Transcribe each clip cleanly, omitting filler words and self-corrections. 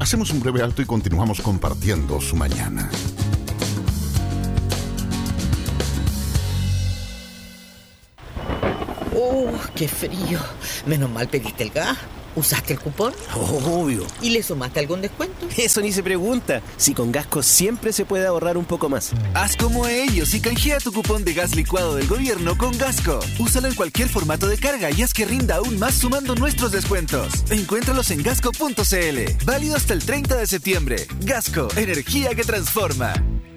Hacemos un breve alto y continuamos compartiendo su mañana. ¡Qué frío! Menos mal pediste el gas. ¿Usaste el cupón? Obvio. ¿Y le sumaste algún descuento? Eso ni se pregunta. Si con Gasco siempre se puede ahorrar un poco más. Haz como ellos y canjea tu cupón de gas licuado del gobierno con Gasco. Úsalo en cualquier formato de carga y haz que rinda aún más sumando nuestros descuentos. Encuéntralos en gasco.cl. Válido hasta el 30 de septiembre. Gasco, energía que transforma.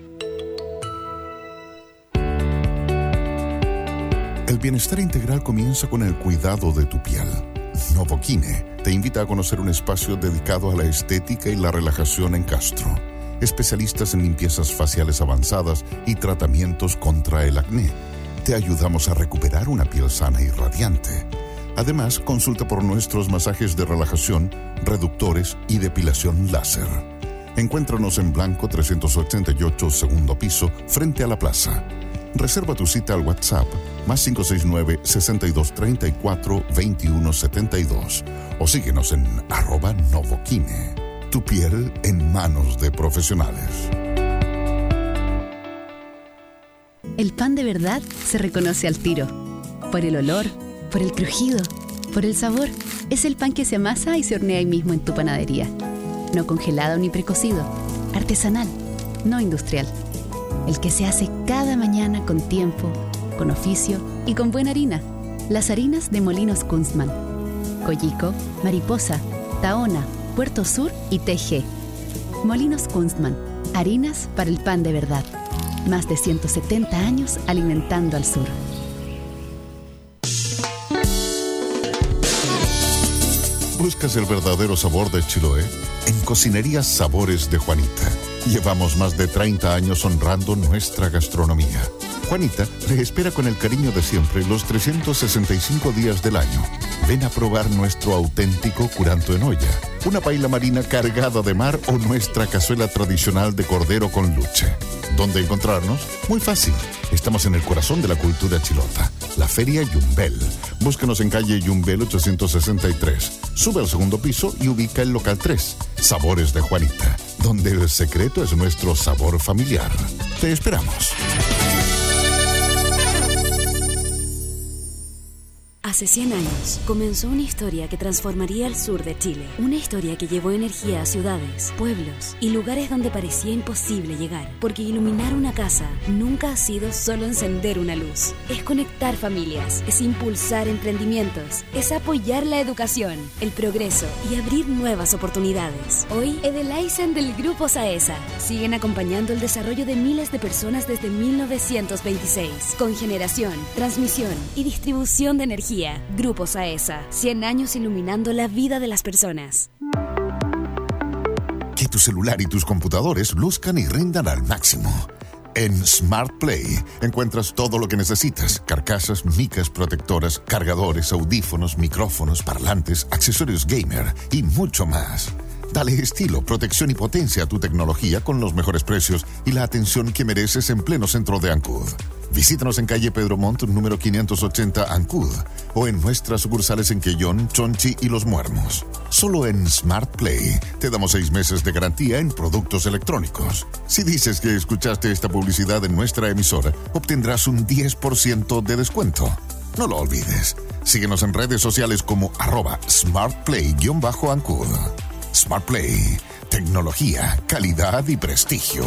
El bienestar integral comienza con el cuidado de tu piel. Novoquine te invita a conocer un espacio dedicado a la estética y la relajación en Castro. Especialistas en limpiezas faciales avanzadas y tratamientos contra el acné. Te ayudamos a recuperar una piel sana y radiante. Además, consulta por nuestros masajes de relajación, reductores y depilación láser. Encuéntranos en Blanco 388, segundo piso, frente a la plaza. Reserva tu cita al WhatsApp +5234-2172 o síguenos en @Novoquine. Tu piel en manos de profesionales. El pan de verdad se reconoce al tiro. Por el olor, por el crujido, por el sabor. Es el pan que se amasa y se hornea ahí mismo en tu panadería. No congelado ni precocido. Artesanal, no industrial. El que se hace cada mañana con tiempo, con oficio y con buena harina. Las harinas de Molinos Kunstmann. Coyico, Mariposa, Tahona, Puerto Sur y TG. Molinos Kunstmann. Harinas para el pan de verdad. Más de 170 años alimentando al sur. ¿Buscas el verdadero sabor de Chiloé? En Cocinerías Sabores de Juanita. Llevamos más de 30 años honrando nuestra gastronomía. Juanita le espera con el cariño de siempre los 365 días del año. Ven a probar nuestro auténtico curanto en olla, una paella marina cargada de mar o nuestra cazuela tradicional de cordero con luche. ¿Dónde encontrarnos? Muy fácil. Estamos en el corazón de la cultura chilota, la Feria Yumbel. Búscanos en calle Yumbel 863. Sube al segundo piso y ubica el local 3, Sabores de Juanita, donde el secreto es nuestro sabor familiar. Te esperamos. Hace 100 años comenzó una historia que transformaría el sur de Chile. Una historia que llevó energía a ciudades, pueblos y lugares donde parecía imposible llegar. Porque iluminar una casa nunca ha sido solo encender una luz. Es conectar familias, es impulsar emprendimientos, es apoyar la educación, el progreso y abrir nuevas oportunidades. Hoy, Edelaizen del Grupo Saesa siguen acompañando el desarrollo de miles de personas desde 1926, con generación, transmisión y distribución de energía. Grupo Saesa, 100 años iluminando la vida de las personas. Que tu celular y tus computadores luzcan y rindan al máximo. En Smart Play encuentras todo lo que necesitas: carcasas, micas protectoras, cargadores, audífonos, micrófonos, parlantes, accesorios gamer y mucho más. Dale estilo, protección y potencia a tu tecnología con los mejores precios y la atención que mereces en pleno centro de Ancud. Visítanos en calle Pedro Montt, número 580, Ancud, o en nuestras sucursales en Quellón, Chonchi y Los Muermos. Solo en Smart Play te damos 6 meses de garantía en productos electrónicos. Si dices que escuchaste esta publicidad en nuestra emisora, obtendrás un 10% de descuento. No lo olvides. Síguenos en redes sociales como @SmartPlay_Ancud. Smart Play, tecnología, calidad y prestigio.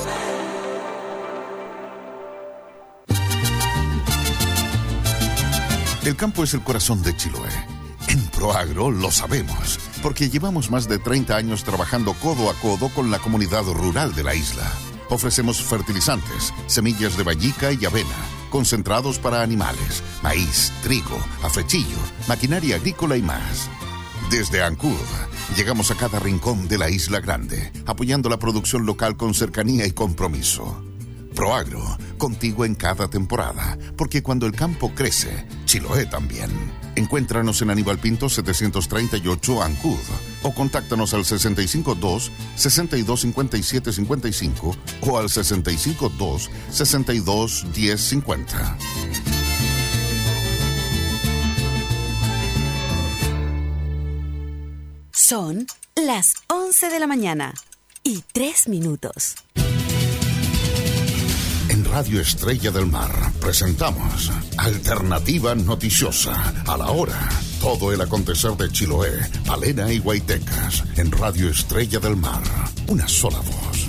El campo es el corazón de Chiloé. En Proagro lo sabemos, porque llevamos más de 30 años trabajando codo a codo con la comunidad rural de la isla. Ofrecemos fertilizantes, semillas de vallica y avena, concentrados para animales, maíz, trigo, afrechillo, maquinaria agrícola y más. Desde Ancud, llegamos a cada rincón de la Isla Grande, apoyando la producción local con cercanía y compromiso. Proagro, contigo en cada temporada, porque cuando el campo crece, Chiloé también. Encuéntranos en Aníbal Pinto 738 Ancud o contáctanos al 652-6257-55 o al 652-621050. Son Las 11 de la mañana y 3 minutos. En Radio Estrella del Mar presentamos Alternativa Noticiosa. A la hora, todo el acontecer de Chiloé, Palena y Guaitecas. En Radio Estrella del Mar, una sola voz.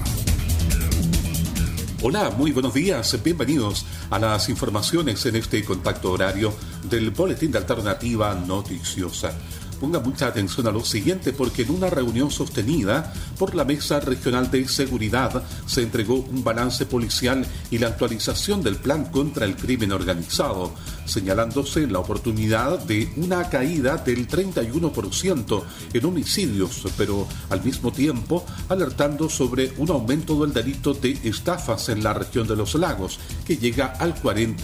Hola, muy buenos días. Bienvenidos a las informaciones en este contacto horario del Boletín de Alternativa Noticiosa. Ponga mucha atención a lo siguiente, porque en una reunión sostenida por la Mesa Regional de Seguridad se entregó un balance policial y la actualización del plan contra el crimen organizado, señalándose la oportunidad de una caída del 31% en homicidios, pero al mismo tiempo alertando sobre un aumento del delito de estafas en la región de los lagos, que llega al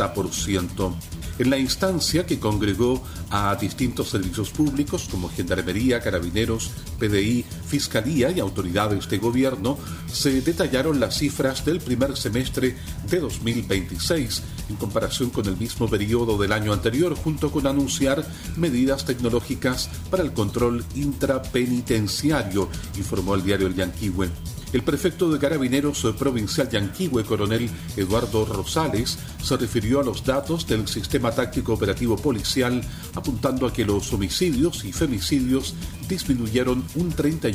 40%. En la instancia, que congregó a distintos servicios públicos como Gendarmería, Carabineros, PDI, Fiscalía y autoridades de gobierno, se detallaron las cifras del primer semestre de 2026 en comparación con el mismo periodo del año anterior, junto con anunciar medidas tecnológicas para el control intrapenitenciario, informó el diario El Yanquihue. El prefecto de Carabineros Provincial Yanquihue, coronel Eduardo Rosales, se refirió a los datos del Sistema Táctico Operativo Policial, apuntando a que los homicidios y femicidios disminuyeron un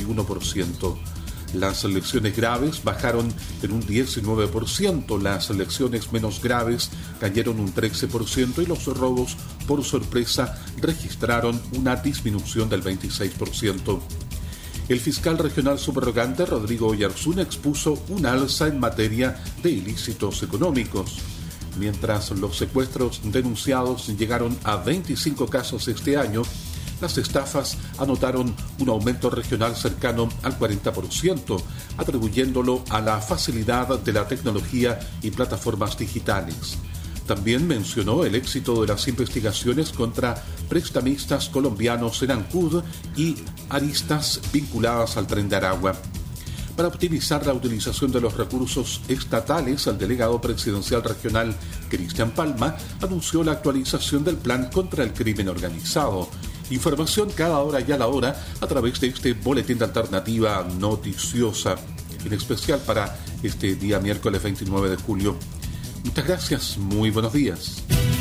31%. Las lesiones graves bajaron en un 19%, las lesiones menos graves cayeron un 13% y los robos por sorpresa registraron una disminución del 26%. El fiscal regional subrogante Rodrigo Oyarzún expuso un alza en materia de ilícitos económicos. Mientras los secuestros denunciados llegaron a 25 casos este año, las estafas anotaron un aumento regional cercano al 40%, atribuyéndolo a la facilidad de la tecnología y plataformas digitales. También mencionó el éxito de las investigaciones contra prestamistas colombianos en Ancud y aristas vinculadas al Tren de Aragua. Para optimizar la utilización de los recursos estatales, el delegado presidencial regional Cristian Palma anunció la actualización del plan contra el crimen organizado. Información cada hora y a la hora a través de este boletín de Alternativa Noticiosa, en especial para este día miércoles 29 de julio. Muchas gracias, muy buenos días.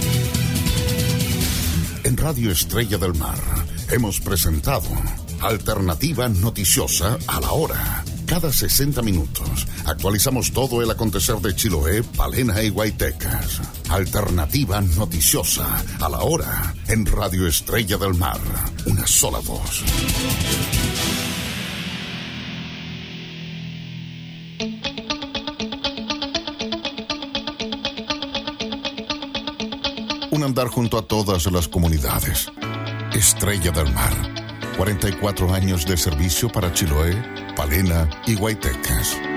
En Radio Estrella del Mar hemos presentado Alternativa Noticiosa a la hora. Cada 60 minutos actualizamos todo el acontecer de Chiloé, Palena y Guaitecas. Alternativa Noticiosa a la hora en Radio Estrella del Mar. Una sola voz. Un andar junto a todas las comunidades. Estrella del Mar. 44 años de servicio para Chiloé, Palena y Guaitecas.